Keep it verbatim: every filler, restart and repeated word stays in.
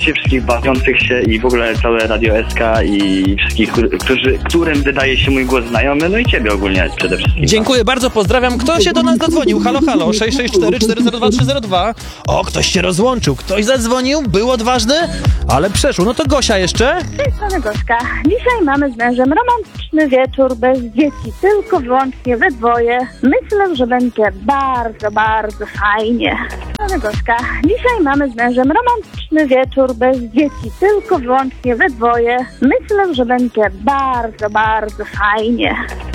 serdecznie wszystkich bawiących się i w ogóle całe Radio S K i wszystkich, którzy, którym wydaje się mój głos znajomy, no i ciebie ogólnie przede wszystkim. Dziękuję bardzo, pozdrawiam. Kto się do nas zadzwonił? Halo, halo, sześć sześć cztery cztery zero dwa trzy zero dwa. O, ktoś się rozłączył, ktoś zadzwonił, był odważny, ale przeszło. No to Gosia jeszcze. Z tej strony Gośka. Dzisiaj mamy z mężem romantyczny wieczór bez dzieci, tylko wyłącznie we dwoje. Myślę, że będzie bardzo, bardzo fajnie. Z tej strony Gośka. Dzisiaj mamy z mężem romantyczny wieczór bez dzieci, tylko wyłącznie we dwoje. Myślę, że będzie bardzo, bardzo fajnie.